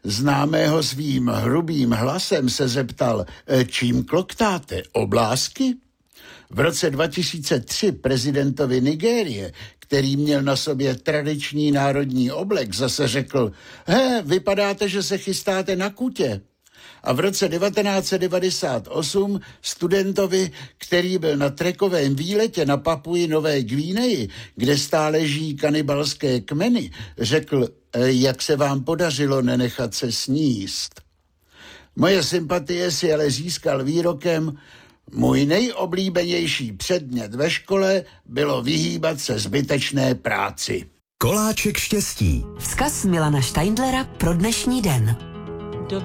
známého svým hrubým hlasem, se zeptal, čím kloktáte, oblásky? V roce 2003 prezidentovi Nigérie, který měl na sobě tradiční národní oblek, zase řekl, vypadáte, že se chystáte na kutě. A v roce 1998 studentovi, který byl na trekovém výletě na Papui Nové Gvineji, kde stále žijí kanibalské kmeny, řekl, jak se vám podařilo nenechat se sníst. Moje sympatie si ale získal výrokem, můj nejoblíbenější předmět ve škole bylo vyhýbat se zbytečné práci. Koláček štěstí. Vzkaz Milana Steindlera pro dnešní den.